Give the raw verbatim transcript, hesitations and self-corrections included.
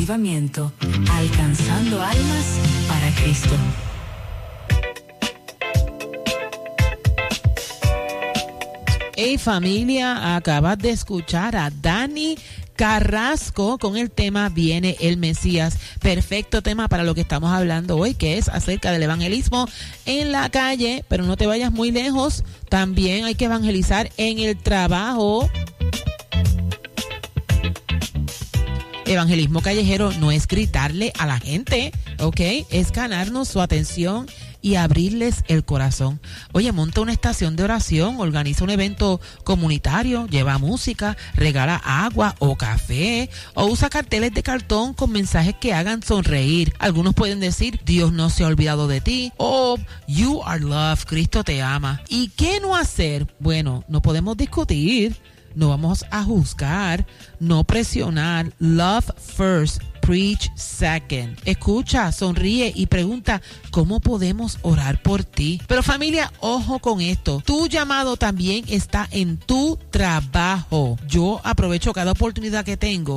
Avivamiento, alcanzando almas para Cristo. Hey familia, acabas de escuchar a Dani Carrasco con el tema Viene el Mesías. Perfecto tema para lo que estamos hablando hoy, que es acerca del evangelismo en la calle. Pero no te vayas muy lejos, también hay que evangelizar en el trabajo. Evangelismo callejero no es gritarle a la gente, ¿ok? Es ganarnos su atención y abrirles el corazón. Oye, monta una estación de oración, organiza un evento comunitario, lleva música, regala agua o café, o usa carteles de cartón con mensajes que hagan sonreír. Algunos pueden decir, Dios no se ha olvidado de ti, o you are loved, Cristo te ama. ¿Y qué no hacer? Bueno, no podemos discutir, no vamos a juzgar, no presionar. Love first, preach second. Escucha, sonríe y pregunta, ¿cómo podemos orar por ti? Pero familia, ojo con esto. Tu llamado también está en tu trabajo. Yo aprovecho cada oportunidad que tengo